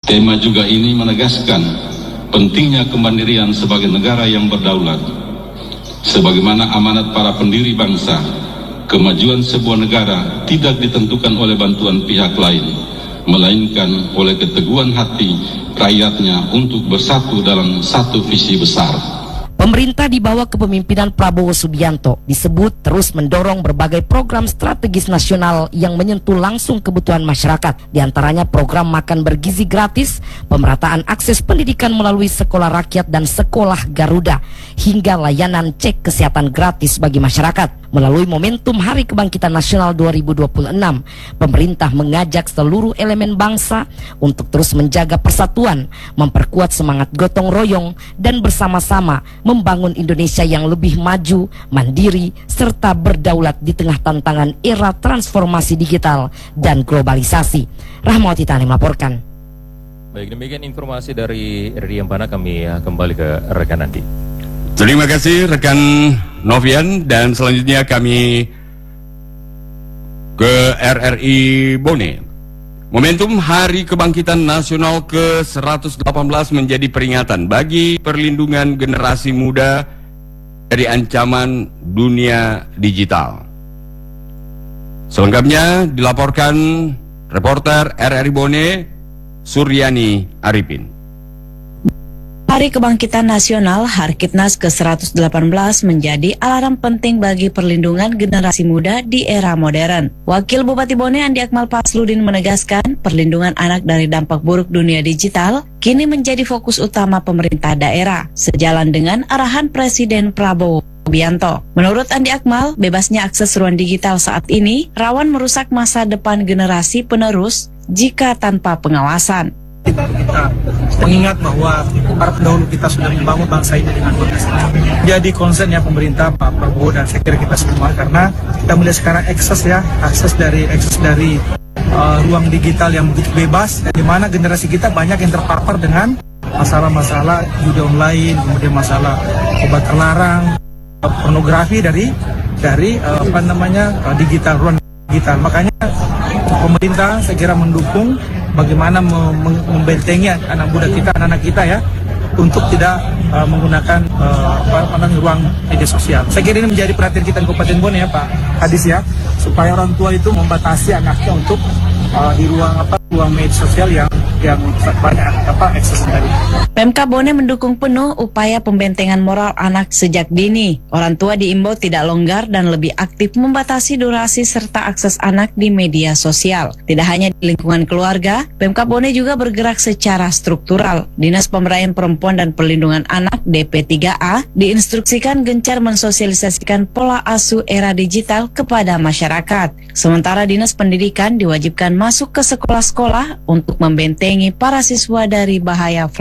Tema juga ini menegaskan pentingnya kemandirian sebagai negara yang berdaulat. Sebagaimana amanat para pendiri bangsa, kemajuan sebuah negara tidak ditentukan oleh bantuan pihak lain, melainkan oleh keteguhan hati rakyatnya untuk bersatu dalam satu visi besar. Pemerintah di bawah kepemimpinan Prabowo Subianto disebut terus mendorong berbagai program strategis nasional yang menyentuh langsung kebutuhan masyarakat. Di antaranya program makan bergizi gratis, pemerataan akses pendidikan melalui sekolah rakyat dan sekolah Garuda, hingga layanan cek kesehatan gratis bagi masyarakat. Melalui momentum Hari Kebangkitan Nasional 2026, pemerintah mengajak seluruh elemen bangsa untuk terus menjaga persatuan, memperkuat semangat gotong royong, dan bersama-sama membangun Indonesia yang lebih maju, mandiri, serta berdaulat di tengah tantangan era transformasi digital dan globalisasi. Rahmawati Tani melaporkan. Baik, demikian informasi dari Riampana. Kami kembali ke rekan Andi. Terima kasih rekan Novian, dan selanjutnya kami ke RRI Bone. Momentum Hari Kebangkitan Nasional ke-118 menjadi peringatan bagi perlindungan generasi muda dari ancaman dunia digital. Selengkapnya dilaporkan reporter RRI Bone, Suryani Arifin. Hari Kebangkitan Nasional Harkitnas ke-118 menjadi alarm penting bagi perlindungan generasi muda di era modern. Wakil Bupati Bone Andi Akmal Pasludin menegaskan perlindungan anak dari dampak buruk dunia digital kini menjadi fokus utama pemerintah daerah, sejalan dengan arahan Presiden Prabowo Subianto. Menurut Andi Akmal, bebasnya akses ruang digital saat ini rawan merusak masa depan generasi penerus jika tanpa pengawasan. Kita mengingat bahwa para pendahulu kita sudah membangun bangsa ini dengan berhasil. Jadi concernnya pemerintah, Pak Prabowo, dan saya kira kita semua, karena kita melihat sekarang akses dari ruang digital yang begitu bebas, di mana generasi kita banyak yang terpapar dengan masalah-masalah judi online, kemudian masalah obat terlarang, pornografi dari digital, ruang digital. Makanya pemerintah saya kira mendukung bagaimana membentengi anak-anak kita ya, untuk tidak menggunakan ruang media sosial. Saya kira ini menjadi perhatian kita di Kabupaten Bone ya Pak Hadis ya, supaya orang tua itu membatasi anaknya untuk di ruang media sosial yang banyak akses dari. Pemkab Bone mendukung penuh upaya pembentengan moral anak sejak dini. Orang tua diimbau tidak longgar dan lebih aktif membatasi durasi serta akses anak di media sosial. Tidak hanya di lingkungan keluarga, Pemkab Bone juga bergerak secara struktural. Dinas Pemberdayaan Perempuan dan Perlindungan Anak DP3A diinstruksikan gencar mensosialisasikan pola asuh era digital kepada masyarakat. Sementara Dinas Pendidikan diwajibkan masuk ke sekolah-sekolah untuk membentengi para siswa dari bahaya